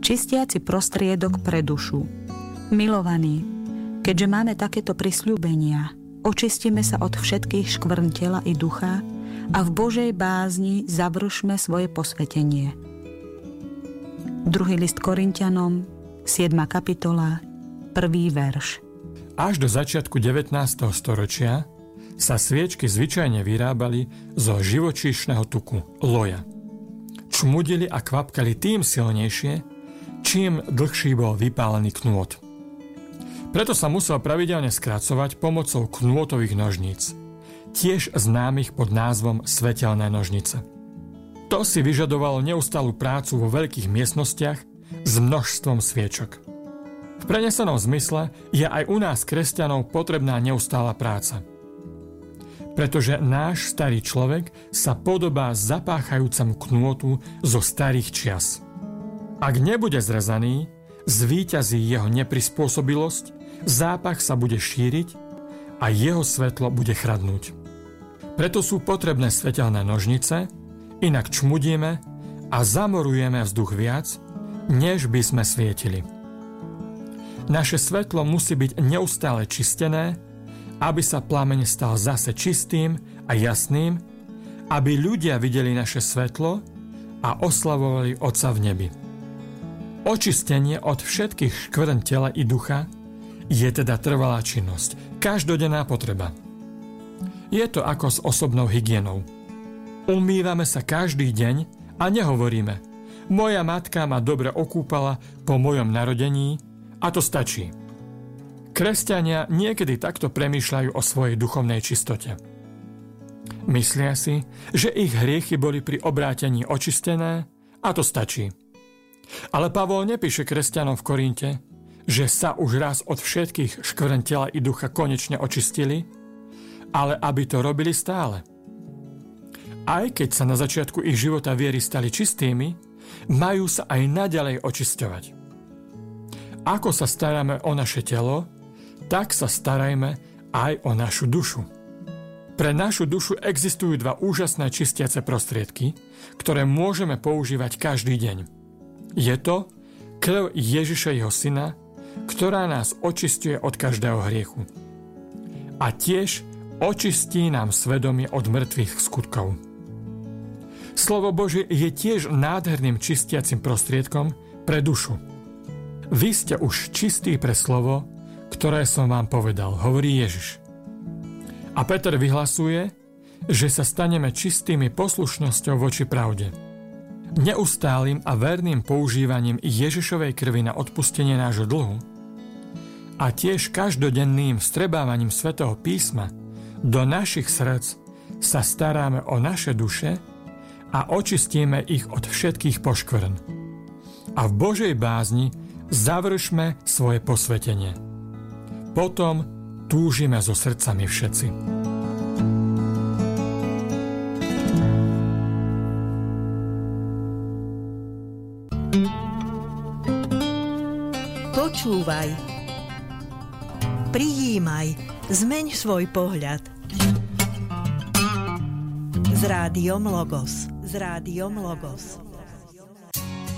Čistiaci prostriedok pre dušu. Milovaní, keďže máme takéto prisľúbenia, očistíme sa od všetkých škvrn tela i ducha a v Božej bázni završme svoje posvetenie. 2. list Korinťanom, 7. kapitola, 1. verš. Až do začiatku 19. storočia sa sviečky zvyčajne vyrábali zo živočíšneho tuku, loja. Čmudili a kvapkali tým silnejšie, čím dlhší bol vypálený knôt. Preto sa musel pravidelne skracovať pomocou knôtových nožníc, tiež známych pod názvom svetelné nožnice. To si vyžadovalo neustálu prácu vo veľkých miestnostiach s množstvom sviečok. V prenesenom zmysle je aj u nás kresťanov potrebná neustála práca. Pretože náš starý človek sa podobá zapáchajúcemu knôtu zo starých čias. Ak nebude zrezaný, zvíťazí jeho neprispôsobilosť, zápach sa bude šíriť a jeho svetlo bude chradnúť. Preto sú potrebné svetelné nožnice, inak čmudíme a zamorujeme vzduch viac, než by sme svietili. Naše svetlo musí byť neustále čistené, aby sa plameň stal zase čistým a jasným, aby ľudia videli naše svetlo a oslavovali Otca v nebi. Očistenie od všetkých škvrn tela i ducha je teda trvalá činnosť, každodenná potreba. Je to ako s osobnou hygienou. Umývame sa každý deň a nehovoríme: moja matka ma dobre okúpala po mojom narodení a to stačí. Kresťania niekedy takto premýšľajú o svojej duchovnej čistote. Myslia si, že ich hriechy boli pri obrátení očistené a to stačí. Ale Pavol nepíše kresťanom v Korinte, že sa už raz od všetkých škvrn tela i ducha konečne očistili, ale aby to robili stále. Aj keď sa na začiatku ich života viery stali čistými, majú sa aj naďalej očisťovať. Ako sa staráme o naše telo, tak sa starajme aj o našu dušu. Pre našu dušu existujú dva úžasné čistiace prostriedky, ktoré môžeme používať každý deň. Je to krv Ježiša jeho syna, ktorá nás očisťuje od každého hriechu. A tiež očistí nám svedomie od mŕtvych skutkov. Slovo Božie je tiež nádherným čistiacim prostriedkom pre dušu. Vy ste už čistí pre slovo, ktoré som vám povedal, hovorí Ježiš. A Peter vyhlasuje, že sa staneme čistými poslušnosťou voči pravde. Neustálym a verným používaním Ježišovej krvi na odpustenie nášho dlhu a tiež každodenným vstrebávaním Svätého písma do našich srdc sa staráme o naše duše a očistíme ich od všetkých poškvrn. A v Božej bázni završme svoje posvetenie. Potom túžime so srdcami všetci. Počúvaj, prijímaj, zmeň svoj pohľad. S rádiom Logos.